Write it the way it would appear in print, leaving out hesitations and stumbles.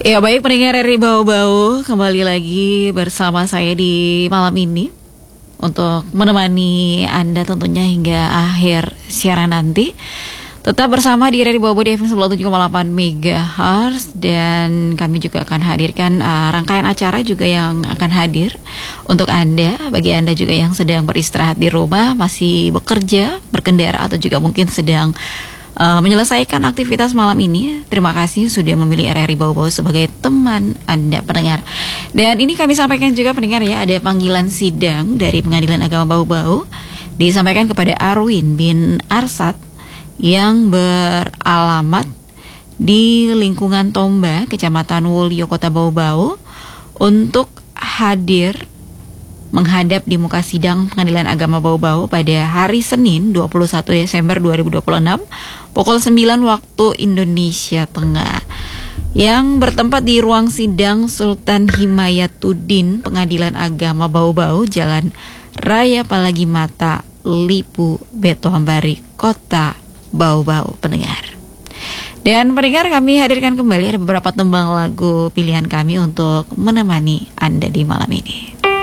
Ya baik pendengar RRI Bau-Bau, kembali lagi bersama saya di malam ini untuk menemani Anda tentunya hingga akhir siaran nanti. Tetap bersama di RRI Bau-Bau di FM 97,8 MHz, dan kami juga akan hadirkan rangkaian acara juga yang akan hadir untuk Anda. Bagi Anda juga yang sedang beristirahat di rumah, masih bekerja, berkendara, atau juga mungkin sedang menyelesaikan aktivitas malam ini, terima kasih sudah memilih RRI Bau-Bau sebagai teman Anda pendengar. Dan ini kami sampaikan juga pendengar ya, ada panggilan sidang dari Pengadilan Agama Bau-Bau disampaikan kepada Arwin bin Arsad yang beralamat di lingkungan Tomba, Kecamatan Wulyo, Kota Bau-Bau, untuk hadir menghadap di muka sidang Pengadilan Agama Bau-Bau pada hari Senin 21 Desember 2026 pukul 9 waktu Indonesia Tengah, yang bertempat di ruang sidang Sultan Himayatuddin Pengadilan Agama Bau-Bau, Jalan Raya Palagi Mata, Lipu, Betohambari, Kota Bau-Bau pendengar. Dan pendengar, kami hadirkan kembali ada beberapa tembang lagu pilihan kami untuk menemani Anda di malam ini.